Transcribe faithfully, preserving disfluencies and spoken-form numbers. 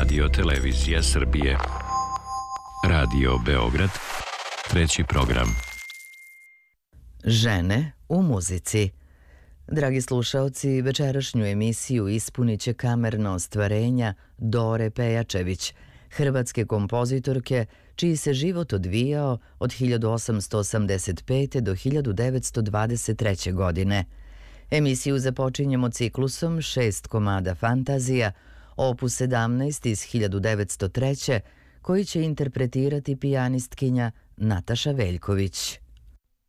Radio Televizija Srbije. Radio Beograd, treći program. Žene u muzici. Dragi slušaoci, večerašnju emisiju ispunit će kamerna ostvarenja Dore Pejačević, hrvatske kompozitorke čiji se život odvijao od hiljadu osamsto osamdeset pete. do hiljadu devetsto dvadeset treće. godine. Emisiju započinjemo ciklusom šest komada fantazija, opus sedamnaest iz hiljadu devetsto treće. koji će interpretirati pijanistkinja Nataša Veljković.